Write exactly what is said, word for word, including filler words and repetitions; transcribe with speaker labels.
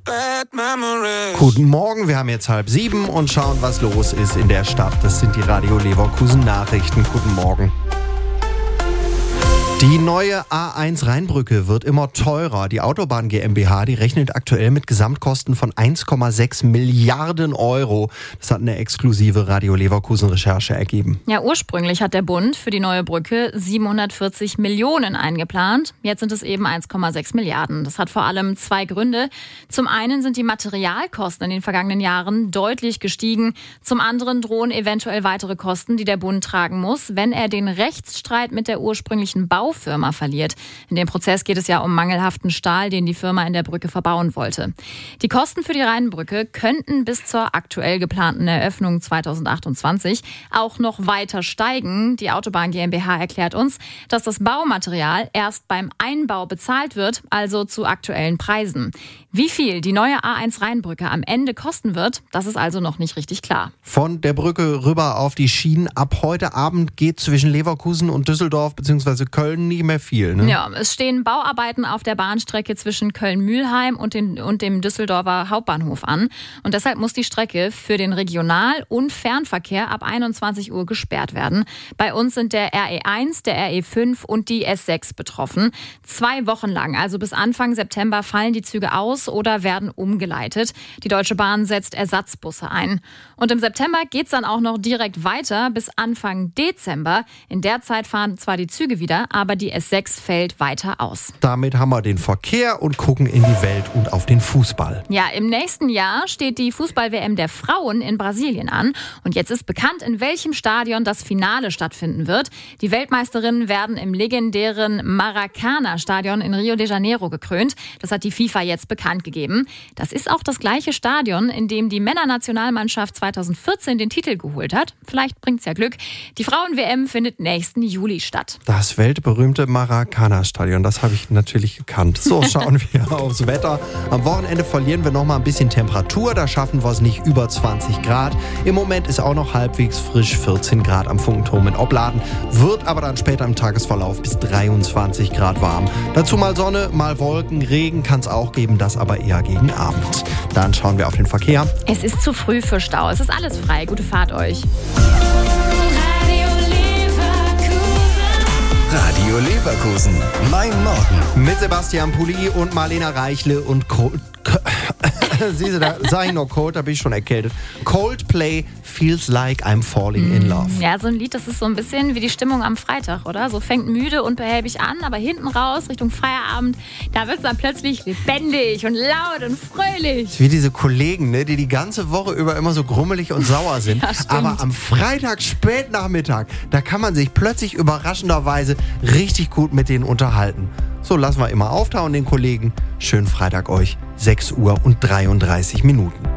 Speaker 1: Bad memories.
Speaker 2: Guten Morgen, wir haben jetzt halb sieben und schauen, was los ist in der Stadt. Das sind die Radio Leverkusen Nachrichten. Guten Morgen. Die neue A eins Rheinbrücke wird immer teurer. Die Autobahn GmbH, die rechnet aktuell mit Gesamtkosten von eins Komma sechs Milliarden Euro. Das hat eine exklusive Radio Leverkusen Recherche ergeben.
Speaker 3: Ja, ursprünglich hat der Bund für die neue Brücke siebenhundertvierzig Millionen eingeplant. Jetzt sind es eben eins Komma sechs Milliarden. Das hat vor allem zwei Gründe. Zum einen sind die Materialkosten in den vergangenen Jahren deutlich gestiegen. Zum anderen drohen eventuell weitere Kosten, die der Bund tragen muss, wenn er den Rechtsstreit mit der ursprünglichen Bau Firma verliert. In dem Prozess geht es ja um mangelhaften Stahl, den die Firma in der Brücke verbauen wollte. Die Kosten für die Rheinbrücke könnten bis zur aktuell geplanten Eröffnung zweitausendachtundzwanzig auch noch weiter steigen. Die Autobahn GmbH erklärt uns, dass das Baumaterial erst beim Einbau bezahlt wird, also zu aktuellen Preisen. Wie viel die neue A eins Rheinbrücke am Ende kosten wird, das ist also noch nicht richtig klar.
Speaker 2: Von der Brücke rüber auf die Schienen. Ab heute Abend geht zwischen Leverkusen und Düsseldorf bzw. Köln nicht mehr viel, ne?
Speaker 3: Ja, es stehen Bauarbeiten auf der Bahnstrecke zwischen Köln-Mühlheim und, den, und dem Düsseldorfer Hauptbahnhof an. Und deshalb muss die Strecke für den Regional- und Fernverkehr ab einundzwanzig Uhr gesperrt werden. Bei uns sind der R E eins, der R E fünf und die S sechs betroffen. Zwei Wochen lang, also bis Anfang September, fallen die Züge aus oder werden umgeleitet. Die Deutsche Bahn setzt Ersatzbusse ein. Und im September geht es dann auch noch direkt weiter bis Anfang Dezember. In der Zeit fahren zwar die Züge wieder, aber die S sechs fällt weiter aus.
Speaker 2: Damit haben wir den Verkehr und gucken in die Welt und auf den Fußball.
Speaker 3: Ja, im nächsten Jahr steht die Fußball-W M der Frauen in Brasilien an. Und jetzt ist bekannt, in welchem Stadion das Finale stattfinden wird. Die Weltmeisterinnen werden im legendären Maracanã-Stadion in Rio de Janeiro gekrönt. Das hat die FIFA jetzt bekannt gegeben. Das ist auch das gleiche Stadion, in dem die Männernationalmannschaft zweitausendvierzehn den Titel geholt hat. Vielleicht bringt's ja Glück. Die Frauen-W M findet nächsten Juli statt.
Speaker 2: Das weltberühmte Maracanã-Stadion, das habe ich natürlich gekannt. So, schauen wir aufs Wetter. Am Wochenende verlieren wir noch mal ein bisschen Temperatur. Da schaffen wir es nicht über zwanzig Grad. Im Moment ist auch noch halbwegs frisch, vierzehn Grad am Funkenturm in Opladen. Wird aber dann später im Tagesverlauf bis dreiundzwanzig Grad warm. Dazu mal Sonne, mal Wolken, Regen kann es auch geben, das aber eher gegen Abend. Dann schauen wir auf den Verkehr.
Speaker 3: Es ist zu früh für Stau. Es ist alles frei. Gute Fahrt euch.
Speaker 4: Radio Leverkusen. Mein Morgen.
Speaker 2: Mit Sebastian Pulli und Marlena Reichle und Cold... Siehst du, da sag ich noch Cold, da bin ich schon erkältet. Coldplay, Feels Like I'm Falling in Love.
Speaker 3: Ja, so ein Lied, das ist so ein bisschen wie die Stimmung am Freitag, oder? So fängt müde und behäbig an, aber hinten raus, Richtung Feierabend, da wird es dann plötzlich lebendig und laut und fröhlich.
Speaker 2: Wie diese Kollegen, ne, die die ganze Woche über immer so grummelig und sauer sind.
Speaker 3: Ja, stimmt.
Speaker 2: Aber am Freitag, Spätnachmittag, da kann man sich plötzlich überraschenderweise richtig gut mit denen unterhalten. So, lassen wir immer auftauen, den Kollegen. Schönen Freitag euch, sechs Uhr und dreiunddreißig Minuten.